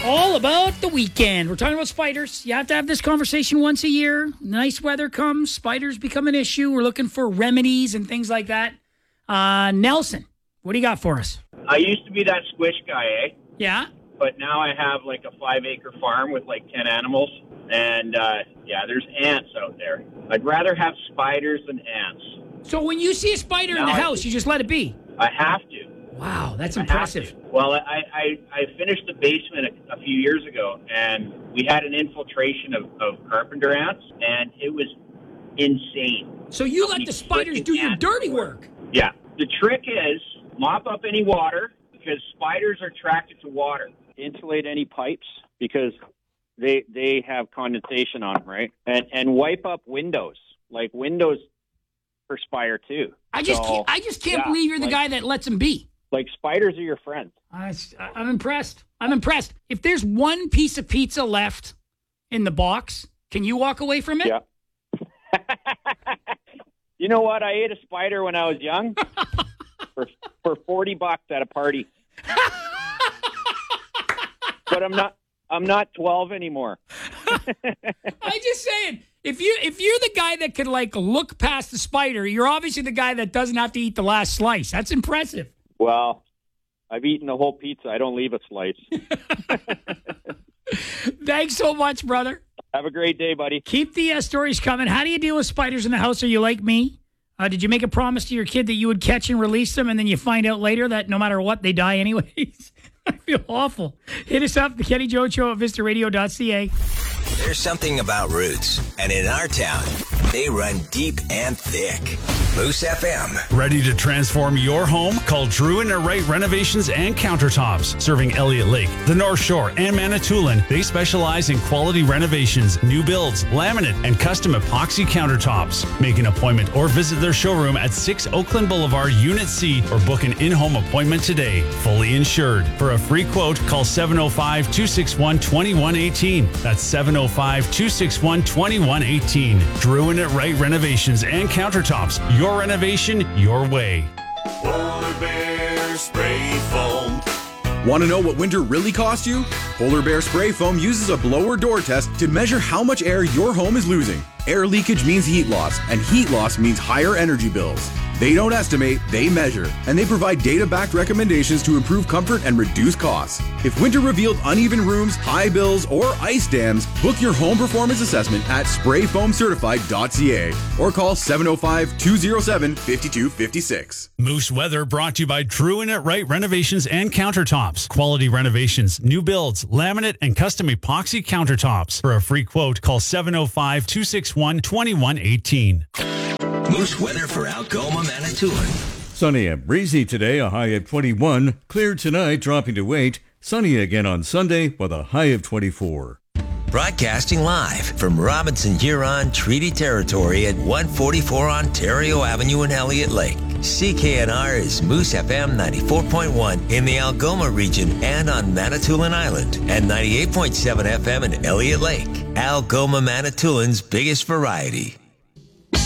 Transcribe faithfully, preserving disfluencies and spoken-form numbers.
All about the weekend. We're talking about spiders. You have to have this conversation once a year. Nice weather comes, spiders become an issue. We're looking for remedies and things like that. Uh, Nelson, what do you got for us? I used to be that squish guy, eh? Yeah. But now I have like a five acre farm with like ten animals. And uh, yeah, there's ants out there. I'd rather have spiders than ants. So when you see a spider now in the I, house, you just let it be? I have to. Wow, that's I impressive. Well, I, I, I finished the basement a, a few years ago, and we had an infiltration of, of carpenter ants, and it was insane. So you let the spiders do your dirty work? Yeah. The trick is mop up any water, because spiders are attracted to water. Insulate any pipes, because they they have condensation on them, right? And and wipe up windows. Like windows perspire too. I just so, can't, I just can't yeah, believe you're the like, guy that lets them be. Like spiders are your friends. I, I'm impressed. I'm impressed. If there's one piece of pizza left in the box, can you walk away from it? Yeah. You know what? I ate a spider when I was young for for forty bucks at a party. But I'm not I'm not twelve anymore. I'm just saying, if you if you're the guy that could like look past the spider, you're obviously the guy that doesn't have to eat the last slice. That's impressive. Well, I've eaten the whole pizza. I don't leave a slice. Thanks so much, brother. Have a great day, buddy. Keep the uh, stories coming. How do you deal with spiders in the house? Are you like me? Uh, did you make a promise to your kid that you would catch and release them, and then you find out later that no matter what, they die anyways? I feel awful. Hit us up, the Kenny Joe Show at vista radio dot c a. There's something about roots, and in our town, they run deep and thick. Moose F M. Ready to transform your home? Call Drew and Wright Renovations and Countertops. Serving Elliott Lake, the North Shore, and Manitoulin, they specialize in quality renovations, new builds, laminate, and custom epoxy countertops. Make an appointment or visit their showroom at six Oakland Boulevard, Unit C, or book an in-home appointment today. Fully insured. For a free quote, call seven oh five, two six one, two one one eight. That's seven oh five, two six one, two one one eight. Drew and Wright Renovations and Countertops. Your renovation, your way. Polar Bear Spray Foam. Want to know what winter really cost you? Polar Bear Spray Foam uses a blower door test to measure how much air your home is losing. Air leakage means heat loss, and heat loss means higher energy bills. They don't estimate, they measure, and they provide data-backed recommendations to improve comfort and reduce costs. If winter revealed uneven rooms, high bills, or ice dams, book your home performance assessment at spray foam certified dot c a or call seven oh five, two oh seven, five two five six. Moose Weather brought to you by Drew and Wright Renovations and Countertops. Quality renovations, new builds, laminate, and custom epoxy countertops. For a free quote, call seven oh five, two six one, two one one eight. Moose Weather for Algoma, Manitoulin. Sunny and breezy today, a high of twenty-one. Clear tonight, dropping to eight. Sunny again on Sunday with a high of twenty-four. Broadcasting live from Robinson Huron Treaty Territory at one forty-four Ontario Avenue in Elliott Lake. C K N R is Moose F M ninety-four point one in the Algoma region and on Manitoulin Island, and ninety-eight point seven F M in Elliott Lake. Algoma, Manitoulin's biggest variety.